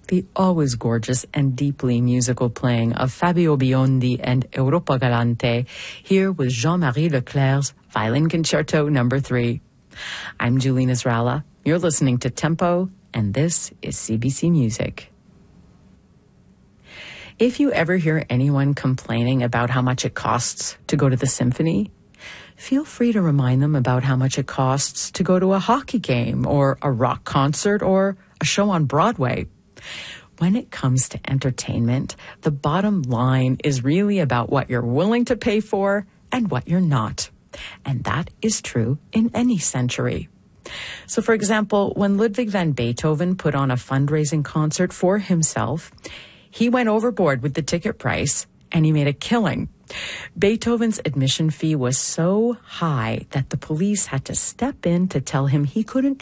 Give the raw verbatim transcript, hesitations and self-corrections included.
The always gorgeous and deeply musical playing of Fabio Biondi and Europa Galante, here with Jean-Marie Leclerc's Violin Concerto number three. I'm Julie Nasrallah. You're listening to Tempo, and this is C B C Music. If you ever hear anyone complaining about how much it costs to go to the symphony, feel free to remind them about how much it costs to go to a hockey game or a rock concert or a show on Broadway. When it comes to entertainment, the bottom line is really about what you're willing to pay for and what you're not. And that is true in any century. So, for example, when Ludwig van Beethoven put on a fundraising concert for himself, he went overboard with the ticket price and he made a killing. Beethoven's admission fee was so high that the police had to step in to tell him he couldn't